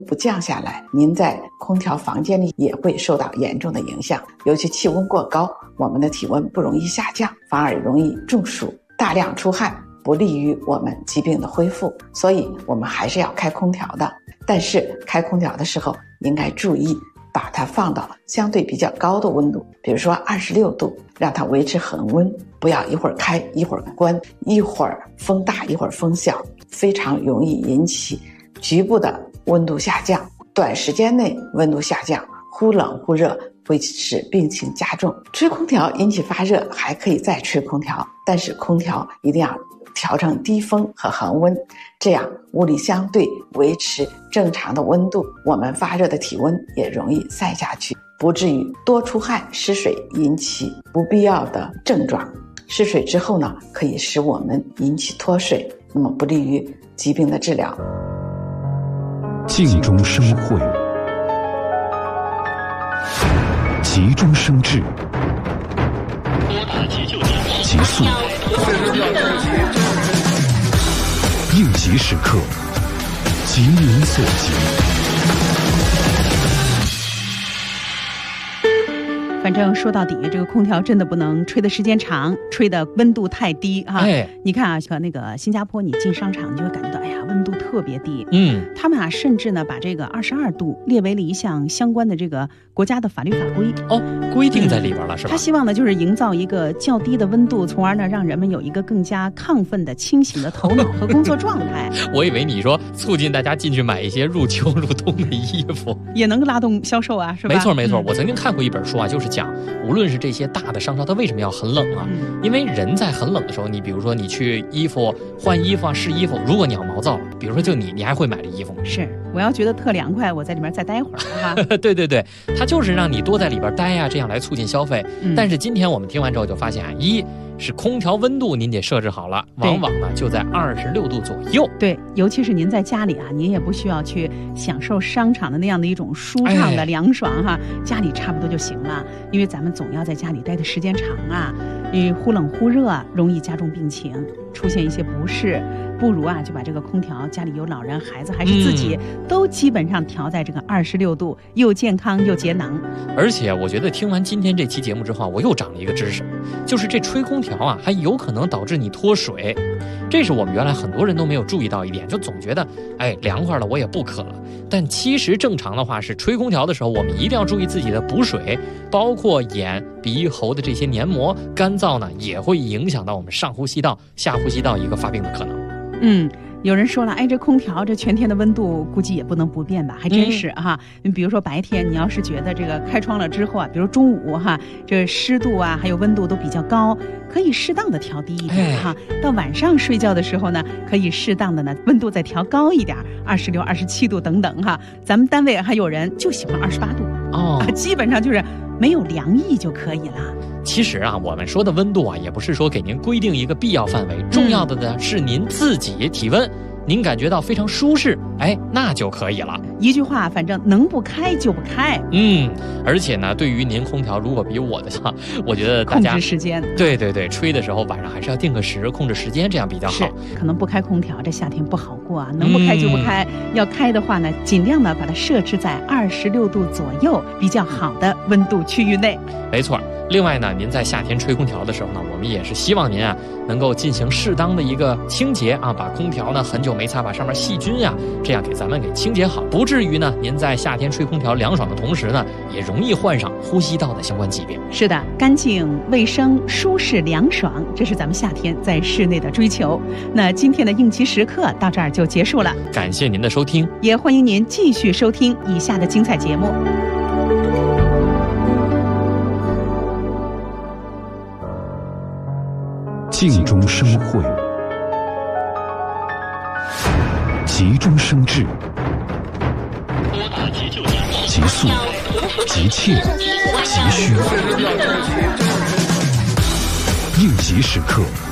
不降下来，您在空调房间里也会受到严重的影响。尤其气温过高，我们的体温不容易下降，反而容易中暑，大量出汗不利于我们疾病的恢复，所以我们还是要开空调的。但是开空调的时候应该注意把它放到相对比较高的温度，比如说26度，让它维持恒温，不要一会儿开一会儿关，一会儿风大一会儿风小，非常容易引起局部的温度下降，短时间内温度下降，忽冷忽热，会使病情加重。吹空调引起发热还可以再吹空调，但是空调一定要调成低风和恒温，这样屋里相对维持正常的温度，我们发热的体温也容易散下去，不至于多出汗失水引起不必要的症状。失水之后呢，可以使我们引起脱水，那么不利于疾病的治疗。 静中生慧，急中生智，急速，应急时刻，急民所急。 反正说到底，这个空调真的不能吹的时间长，吹的温度太低啊！你看啊，像那个新加坡，你进商场你就会感觉到，哎呀，温度特别低。他们啊，甚至呢把这个22度列为了一项相关的这个国家的法律法规规定在里边了，是吧？ 他希望呢，就是营造一个较低的温度，从而呢让人们有一个更加亢奋的、清醒的头脑和工作状态。 我以为你说促进大家进去买一些入秋入冬的衣服， 也能拉动销售啊，是吧？ 没错没错，我曾经看过一本书啊，就是讲无论是这些大的商超，它为什么要很冷啊？因为人在很冷的时候，你比如说你去换衣服啊、试衣服，如果你要毛躁了，比如说就你还会买这衣服吗？ 是，我要觉得特凉快，我在里面再待会儿啊。 对对对，它就是让你多在里边待呀，这样来促进消费。但是今天我们听完之后就发现啊，一是空调温度您得设置好了，往往呢就在26度左右。 对，尤其是您在家里啊，您也不需要去享受商场的那样的一种舒畅的凉爽哈，家里差不多就行了。因为咱们总要在家里待的时间长啊，因为忽冷忽热容易加重病情，出现一些不适，不如啊就把这个空调，家里有老人孩子还是自己，都基本上调在这个26度，又健康又节能。 而且我觉得听完今天这期节目之后，我又长了一个知识，就是这吹空调啊还有可能导致你脱水，这是我们原来很多人都没有注意到一点，就总觉得凉快了我也不渴了，但其实正常的话是吹空调的时候，我们一定要注意自己的补水，包括眼鼻喉的这些黏膜干燥呢，也会影响到我们上呼吸道下呼吸道一个发病的可能。 有人说了，这空调这全天的温度估计也不能不变吧？还真是哈。你比如说白天，你要是觉得这个开窗了之后啊，比如中午哈，这湿度啊还有温度都比较高，可以适当的调低一点哈。到晚上睡觉的时候呢，可以适当的呢温度再调高一点，26、27度等等哈。咱们单位还有人就喜欢28度基本上就是没有凉意就可以了。 其实啊，我们说的温度啊，也不是说给您规定一个必要范围，重要的呢是您自己体温，您感觉到非常舒适，那就可以了。 一句话，反正能不开就不开。 而且呢，对于您空调如果比我的话，我觉得大家控制时间。 对对对，吹的时候晚上还是要定个时，控制时间，这样比较好。 可能不开空调，这夏天不好过啊。能不开就不开，要开的话呢，尽量的把它设置在26度左右比较好的温度区域内。 没错。另外呢，您在夏天吹空调的时候呢，我们也是希望您啊能够进行适当的一个清洁啊，把空调呢很久没擦，把上面细菌啊这样给咱们给清洁好，不至于呢您在夏天吹空调凉爽的同时呢，也容易患上呼吸道的相关疾病。 是的，干净卫生、舒适凉爽，这是咱们夏天在室内的追求。那今天的应急时刻到这儿就结束了， 感谢您的收听， 也欢迎您继续收听以下的精彩节目。 静中生慧，急中生智，急速，急切，急需，应急时刻